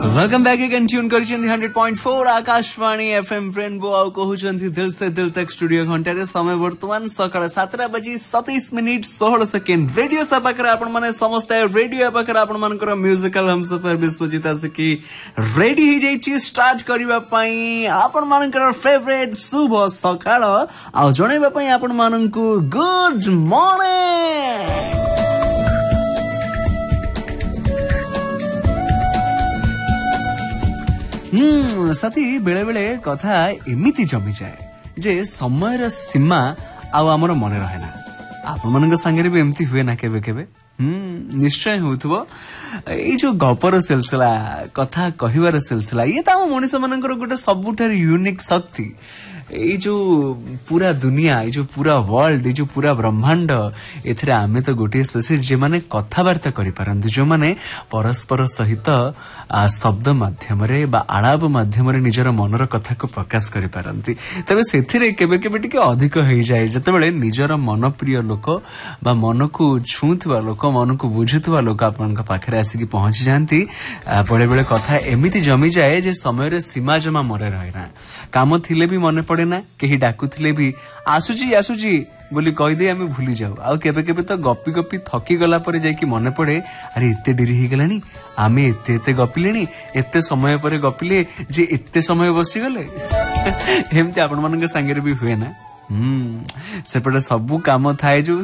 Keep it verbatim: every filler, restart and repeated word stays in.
Welcome back again tune करिसेंती hundred point four Akashvani FM rainbow आउ कहउचंती दिल से दिल तक स्टूडियो घंटे समय वर्तमान सकाळ सातटा बजी सतैश मिनिट सोलह सेकेंड रेडियो सपाकर आपण माने समस्त रेडियो एपाकर आपण मानकर म्यूजिकल हमसफर विश्वजित आसिकी रेडी ही जाईची स्टार्ट करिवा पई आपण मानकर फेवरेट शुभ सकाळ आ जणैबा पई आपण माननकु गुड मॉर्निंग। हम्म साथी बेले बेले कथा एमिति जमी जाए जे समय सीमा आमर मन रहे ना आपण मान सांगे भी एमती हुए ना केबे केबे हम्म निश्चय होथबो ए जो गपर सिलसिला कथा कहिवार सिलसिला ये तो आम मनीष मानकर गोटे सबुठार यूनिक शक्ति ये जो पूरा दुनिया ये जो पूरा वर्ल्ड ये जो पूरा ब्रह्मांड एथरे आमे तो गोटे स्पेसीज जे माने कथावार्ता करि पारंती जो माने परस्पर सहित शब्द माध्यम रे बा आलाप माध्यम रे निजर मनर कथा को प्रकाश करि पारंती तबे सेथिरे केबे केबे टिके अधिक होई जाय जतबेले निजर मन प्रिय लोक बा मन को छुंथवा लोक मन को बुझुथवा लोक आपन पाखरे आसी पहुंची जानती बड़े बड़े कथा एमिति जमी जाए जे समय रे सीमा जमा मरे रहे ना काम थिले भी मन पड़े ना केही डाकुथिले भी आसुची आसुची बोली कहि दे आमे भूली जाऊ आ केबे केबे तो गपी गपी थकी गला परे जाई कि मने पड़े अरे एते डेरी ही गलानी आमे एते एते गपिलेनी एते समय परे गपिले जे एते समय बसी गले एमते आपण मानक संगे भी हुए ना हम्म सेपटे सबु काम थाए जो